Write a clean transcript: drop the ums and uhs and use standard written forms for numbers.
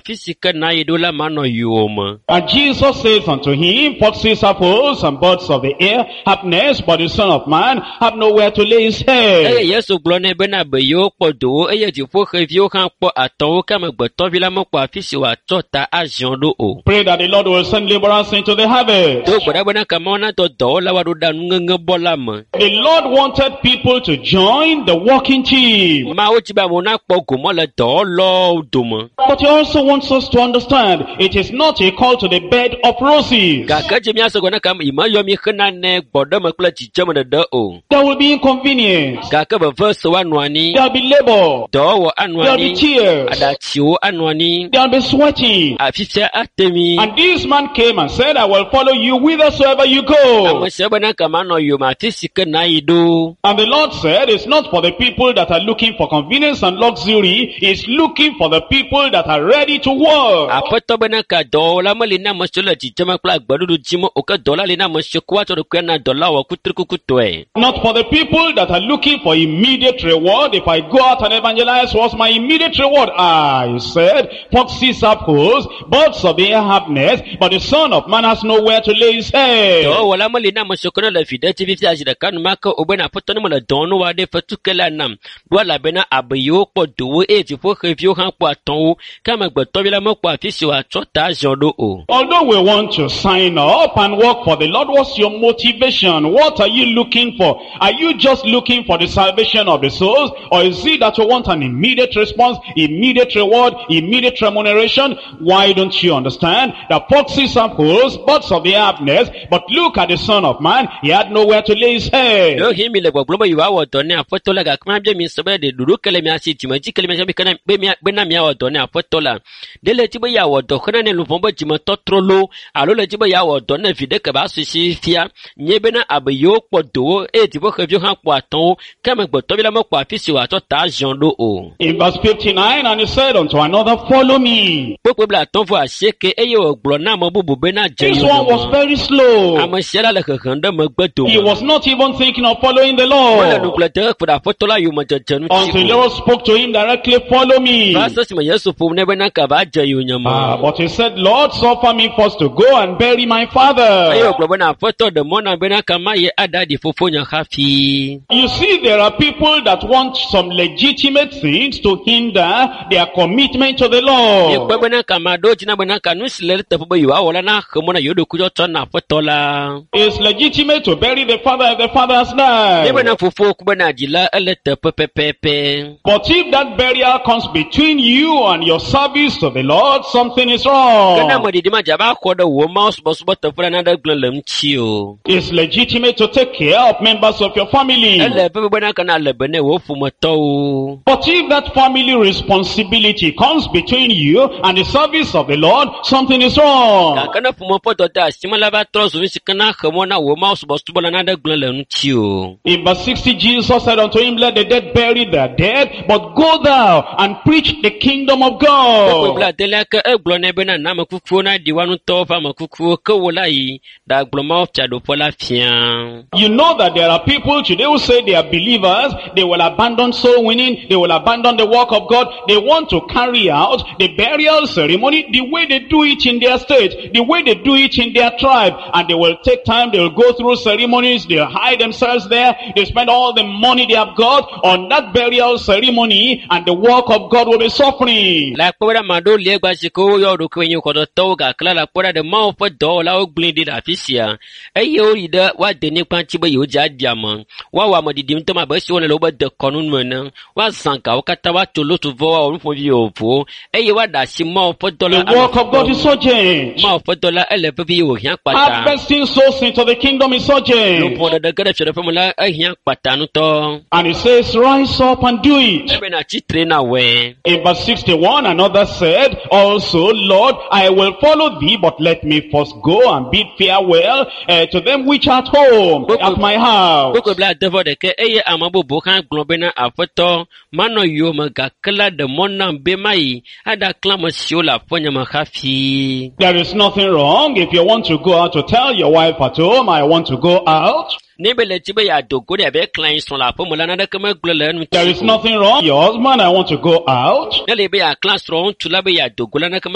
afisika na idola mano yoma. And Jesus says unto him, foxes have holes and birds of the air have nests, but the Son of Man have nowhere to lay his head. Yesu glone bena beyo podo tifo revio kan po aton kama gboto vila mo po afisi wa tota ajondo o. Pray that the Lord will send laborers into the harvest. Do boda bena kamona to dola wa ruda ngenge bolam. The Lord wanted people to join the working team. Ma o tiba mona po gomo le do lo dum. But he also wants us to understand it is not a call to the bed of roses. Ga jemi aso gona kam imayo mi khana ne gbodo mo kula chichama de o. There will be inconvenience. Ga ka ba verse wanwani. There will be labor. Do wo There will be anwani. tears. Ada chiwo anwani. There will be sweating. Afisa atemi. And this man came and said, I will follow you whithersoever you go. Amashaba na kamano yoma afisika na ido. And the Lord said, it's not for the people that are looking for convenience and luxury. It's looking for the people that are ready to work. Apoto bena ka dola malina mashola chichama kula gbadudu jimo oka dola lina mashokwa to kwena dola wa kutrukutwe. Not for the people that are looking for immediate reward. If I go out and evangelize, what's my immediate reward? I said, foxes have holes, birds of the air have nests, but the Son of Man has nowhere to lay his head. Do wala malina mashokona la fidati vifi ajida kanu maka obena potoni mala dono wa de fatukela nam. Wala bena abayo po do tifo revio han po aton kama gboto vila mo po afisi wa chota jondo o. Although we want to sign up and work for the Lord, what's your motivation? What are you looking for? Are you just looking for the salvation of the souls? Or is it that you want an immediate response, immediate reward, immediate remuneration? Why don't you understand? The foxes have holes, birds of the air have nests, but look at the Son of Man, he had nowhere to lay his head. Do himi le gbogbo yuwa wodone afotola ga kuma bia mi sobe de duru kele mi asi timaji kele mi kana be na mi wodone afotola dele ti be ya wodo kana ne lufombo jima totrolo alo le ti be ya wodone vide ke ba sisi fia nyebe na abeyo podo ti bo khevio han po aton kama gboto bi la mo po afisi wa to ta jondo o. In verse 59, and he said unto another, follow me. Popo bla ton fo aseke eye ogbo na mo bubu be na je. This one was very slow. Amashela le khanda mo gbedo. He was not even thinking of following the Wala no Lord. plate for da fotola yu mo jejenu. Until the Lord spoke to him directly, follow me. Pastor ma Yesu fu ne be na ka ba je yu nyama. But he said, Lord, suffer me first to go and bury my father. Ayo ogbo na foto de mo na be na ka ma ye adadi fofo nya hafi. You see, there are people that want some legitimate things to hinder their commitment to the Ye Lord. gbe be na ka ma do jina be na ka nu sile te fo be yu awola na khmo na yodo kujo to na fotola. It's legitimate to bury the father if the father has Ye be died. na fofo ku be na jila ele te pepepepe. But if that burial comes between you and your service to the Lord, something is Kana wrong. mo di ma jaba ko do wo ma so so to fura na da glan lam chi o. It's legitimate to take care of members of your family. Ele pe be na kana le be ne wo fu mo to o. But if that family responsibility comes between you and the service of the Lord, something is wrong. Kana fu mo poto ta simala ba tro so si kana khmo na wo ma so so bola na da glan lam chi o. In verse 60, Jesus said unto him, let the dead bury their dead, but go thou and preach the kingdom of Ko God. bla tele ka e glo ne be na na makuku na di wanu to fa makuku ko wola yi da glo ma of cha do pola fian. You know that there are people today who say they are believers, they will abandon soul winning, they will abandon the work of God, they want to carry out the burial ceremony the way they do it in their state, the way they do it in their tribe, and they will take time, they will go through ceremonies, they'll hide themselves there, they spend all the money they have got on that burial ceremony, and the work of God will be suffering. La pora mado le gba si ko yo do ko yin ko do to ga kla la pora de ma fo do la o gbin di da fisia. E ye o ri de wa de ni pan ti be yo ja dia mo. Wa mo di dim to ma ba si wona lo ba de konun mo na. Wa sanka o kata wa to lo to vo wa o fo bi o fo. E ye wa da si ma fo do la. The work of God is urgent. Ma fo do la ele pe bi o hian pata. Harvesting souls into the kingdom is Lo urgent. po de gada chere fo la e hian pata no to. And he says, rise up and do it. E be na chi tre na we. In verse 61, another said, also, Lord, I will follow thee, but let me first go and bid farewell to them which are at home, at my house. Boko bla devo de ke eye amabo bo kan globe na afoto mano yo ma ga kala de mona be mai ada klama siola ponya ma hafi. There is nothing wrong if you want to go out to tell your wife at home, I want to go out. Nebele tibe ya dogo de be client son la pomo la na de kama glole nu. There is nothing wrong. Your husband, I want to go out. Nele be ya class ron tula be ya dogo la na